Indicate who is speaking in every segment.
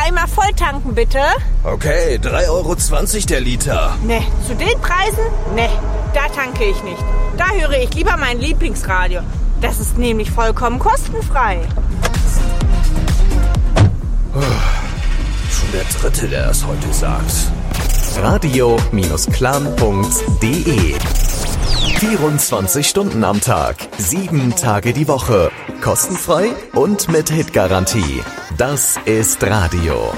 Speaker 1: einmal voll tanken, bitte.
Speaker 2: Okay, 3,20 € der Liter.
Speaker 1: Ne, zu den Preisen? Ne, da tanke ich nicht. Da höre ich lieber mein Lieblingsradio. Das ist nämlich vollkommen kostenfrei.
Speaker 2: Schon der Dritte, der das heute sagt.
Speaker 3: Radio-clan.de 24 Stunden am Tag, 7 Tage die Woche. Kostenfrei und mit Hitgarantie. Das ist Radio.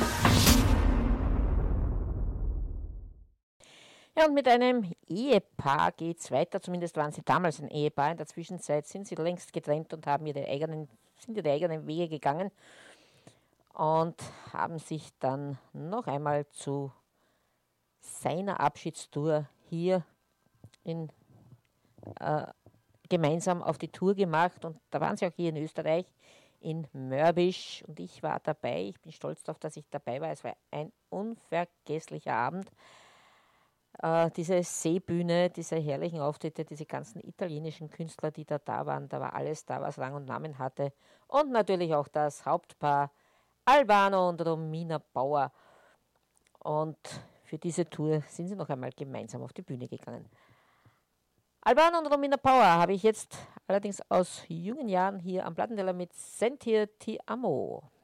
Speaker 4: Ja, und mit einem Ehepaar geht es weiter. Zumindest waren sie damals ein Ehepaar. In der Zwischenzeit sind sie längst getrennt und sind ihre eigenen Wege gegangen und haben sich dann noch einmal zu seiner Abschiedstour hier gemeinsam auf die Tour gemacht. Und da waren sie auch hier in Österreich, in Mörbisch. Und ich war dabei. Ich bin stolz darauf, dass ich dabei war. Es war ein unvergesslicher Abend. Diese Seebühne, diese herrlichen Auftritte, diese ganzen italienischen Künstler, die da waren, da war alles da, was Rang und Namen hatte. Und natürlich auch das Hauptpaar Albano und Romina Power. Und für diese Tour sind sie noch einmal gemeinsam auf die Bühne gegangen. Albano und Romina Power habe ich jetzt allerdings aus jungen Jahren hier am Plattenteller mit Sentir Ti Amo.